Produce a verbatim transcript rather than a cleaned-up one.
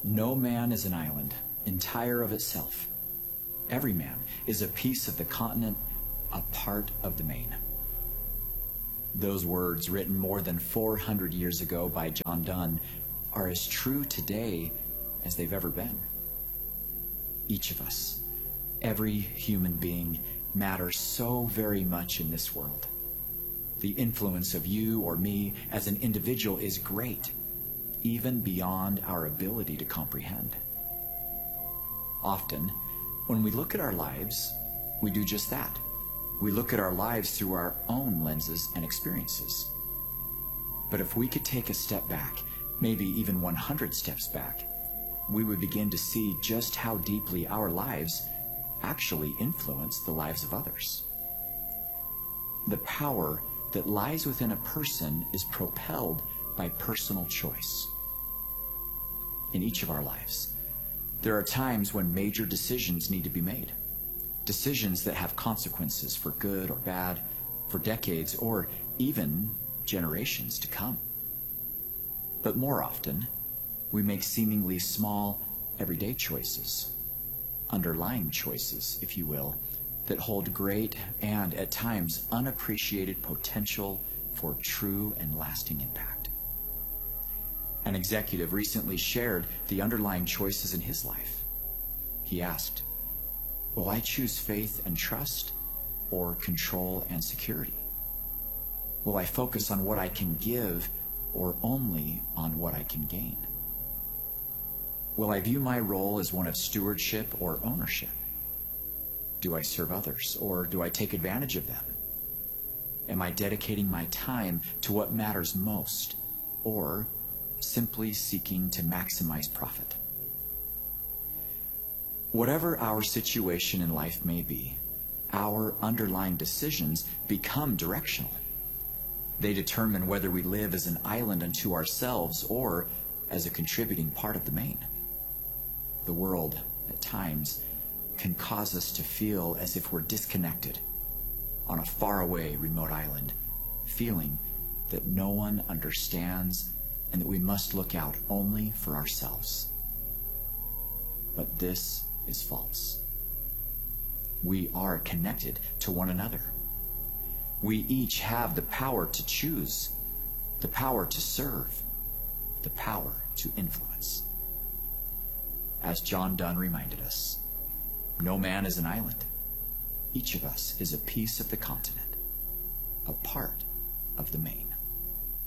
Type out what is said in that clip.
No man is an island, entire of itself. Every man is a piece of the continent, a part of the main. Those words, written more than four hundred years ago by John Donne, are as true today as they've ever been. Each of us, every human being, matters so very much in this world. The influence of you or me as an individual is great, even beyond our ability to comprehend. Often, when we look at our lives, we do just that. We look at our lives through our own lenses and experiences. But if we could take a step back, maybe even one hundred steps back, we would begin to see just how deeply our lives actually influence the lives of others. The power that lies within a person is propelled by personal choice. In each of our lives, there are times when major decisions need to be made. Decisions that have consequences for good or bad, for decades or even generations to come. But more often, we make seemingly small, everyday choices, underlying choices, if you will, that hold great and, at times, unappreciated potential for true and lasting impact. An executive recently shared the underlying choices in his life. He asked, "Will I choose faith and trust, or control and security? Will I focus on what I can give, or only on what I can gain? Will I view my role as one of stewardship or ownership? Do I serve others, or do I take advantage of them? Am I dedicating my time to what matters most, or simply seeking to maximize profit?" Whatever our situation in life may be, our underlying decisions become directional. They determine whether we live as an island unto ourselves or as a contributing part of the main. The world, at times, can cause us to feel as if we're disconnected on a faraway remote island, feeling that no one understands and that we must look out only for ourselves. But this is false. We are connected to one another. We each have the power to choose, the power to serve, the power to influence. As John Donne reminded us, no man is an island. Each of us is a piece of the continent, a part of the main.